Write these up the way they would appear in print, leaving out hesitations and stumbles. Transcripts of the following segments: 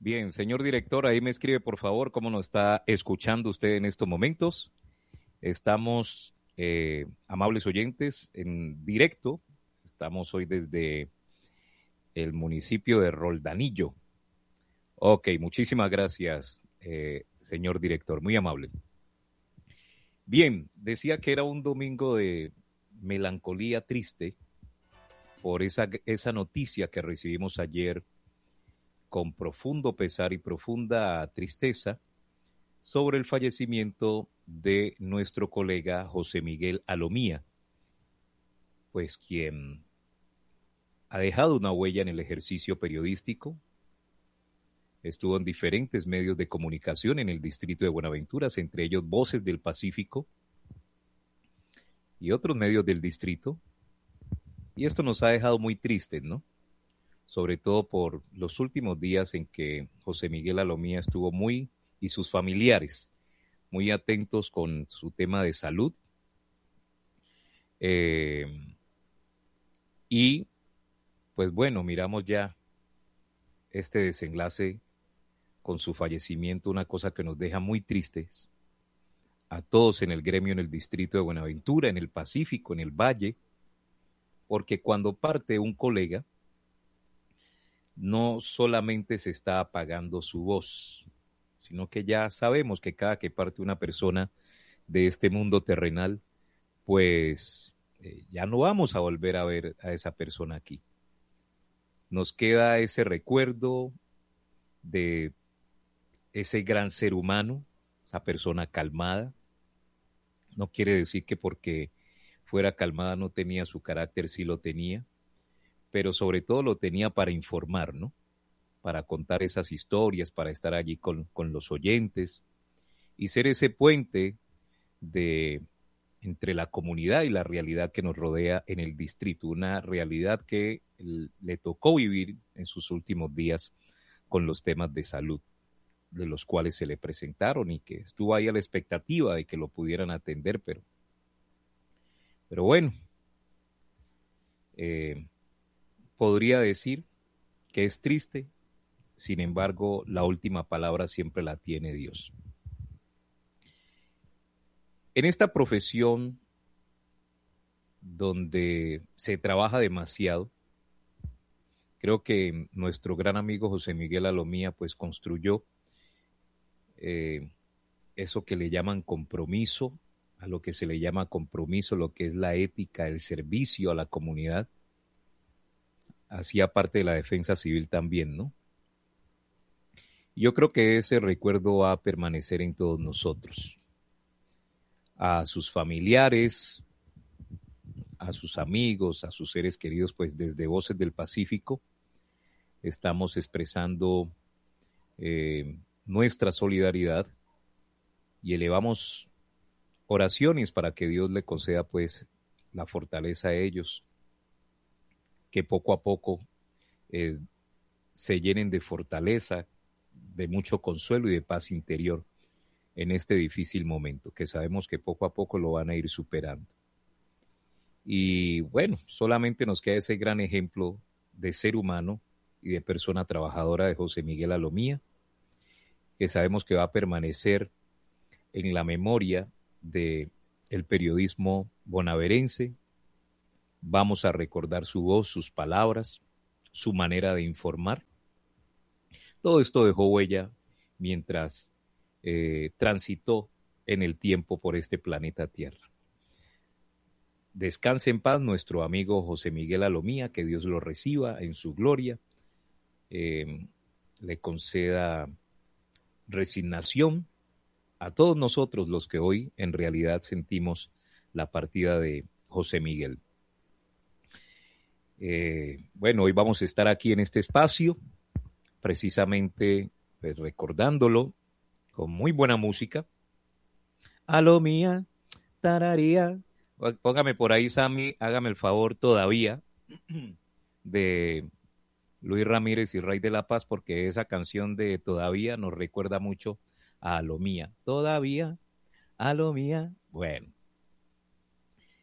Bien, señor director, ahí me escribe por favor cómo nos está escuchando usted en estos momentos. Estamos, amables oyentes, en directo. Estamos hoy desde el municipio de Roldanillo. Ok, muchísimas gracias, señor director, muy amable. Bien, decía que era un domingo de melancolía triste por esa noticia que recibimos ayer con profundo pesar y profunda tristeza sobre el fallecimiento de nuestro colega José Miguel Alomía, pues quien ha dejado una huella en el ejercicio periodístico, estuvo en diferentes medios de comunicación en el distrito de Buenaventura's, entre ellos Voces del Pacífico y otros medios del distrito, y esto nos ha dejado muy tristes, ¿no? Sobre todo por los últimos días en que José Miguel Alomía estuvo y sus familiares, muy atentos con su tema de salud. Eh, y pues bueno, miramos ya este desenlace con su fallecimiento, una cosa que nos deja muy tristes a todos en el gremio, en el distrito de Buenaventura, en el Pacífico, en el Valle, porque cuando parte un colega, no solamente se está apagando su voz, sino que ya sabemos que cada que parte una persona de este mundo terrenal, pues ya no vamos a volver a ver a esa persona aquí. Nos queda ese recuerdo de ese gran ser humano, esa persona calmada. No quiere decir que porque fuera calmada no tenía su carácter, sí lo tenía, pero sobre todo lo tenía para informar, ¿no? Para contar esas historias, para estar allí con los oyentes y ser ese puente de entre la comunidad y la realidad que nos rodea en el distrito, una realidad que le tocó vivir en sus últimos días con los temas de salud, de los cuales se le presentaron y que estuvo ahí a la expectativa de que lo pudieran atender, pero bueno, eh, podría decir que es triste, sin embargo, la última palabra siempre la tiene Dios. En esta profesión donde se trabaja demasiado, creo que nuestro gran amigo José Miguel Alomía pues construyó eh, eso que le llaman compromiso, a lo que se le llama compromiso, lo que es la ética, el servicio a la comunidad. Hacía parte de la defensa civil también, ¿no? Yo creo que ese recuerdo va a permanecer en todos nosotros. A sus familiares, a sus amigos, a sus seres queridos, pues desde Voces del Pacífico estamos expresando nuestra solidaridad y elevamos oraciones para que Dios le conceda pues la fortaleza a ellos, que poco a poco eh, se llenen de fortaleza, de mucho consuelo y de paz interior en este difícil momento, que sabemos que poco a poco lo van a ir superando. Y bueno, solamente nos queda ese gran ejemplo de ser humano y de persona trabajadora de José Miguel Alomía, que sabemos que va a permanecer en la memoria de el periodismo bonaerense. Vamos a recordar su voz, sus palabras, su manera de informar. Todo esto dejó huella mientras transitó en el tiempo por este planeta Tierra. Descanse en paz nuestro amigo José Miguel Alomía, que Dios lo reciba en su gloria, le conceda resignación a todos nosotros los que hoy en realidad sentimos la partida de José Miguel. Bueno, hoy vamos a estar aquí en este espacio, precisamente pues, recordándolo con muy buena música. Alomía, tararía. Póngame por ahí, Sammy, hágame el favor todavía de Luis Ramírez y Rey de la Paz, porque esa canción de Todavía nos recuerda mucho a Alomía. Todavía, Alomía. Bueno,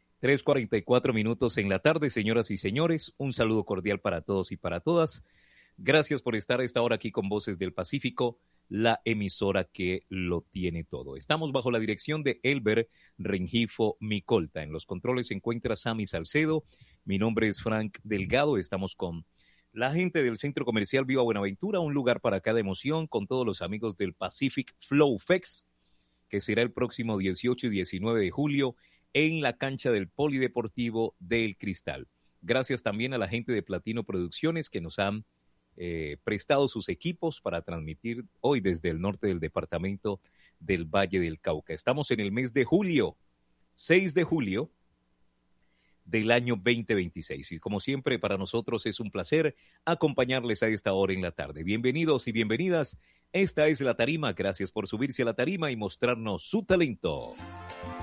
3:44 en la tarde, señoras y señores. Un saludo cordial para todos y para todas. Gracias por estar a esta hora aquí con Voces del Pacífico, la emisora que lo tiene todo. Estamos bajo la dirección de Elber Rengifo Micolta. En los controles se encuentra Sammy Salcedo. Mi nombre es Frank Delgado. Estamos con la gente del Centro Comercial Viva Buenaventura, un lugar para cada emoción, con todos los amigos del Pacific Flow Fest, que será el próximo 18 y 19 de julio en la cancha del Polideportivo del Cristal. Gracias también a la gente de Platino Producciones que nos han prestado sus equipos para transmitir hoy desde el norte del departamento del Valle del Cauca. Estamos en el mes de julio, 6 de julio del año 2026. Y como siempre, para nosotros es un placer acompañarles a esta hora en la tarde. Bienvenidos y bienvenidas. Esta es La Tarima. Gracias por subirse a la tarima y mostrarnos su talento.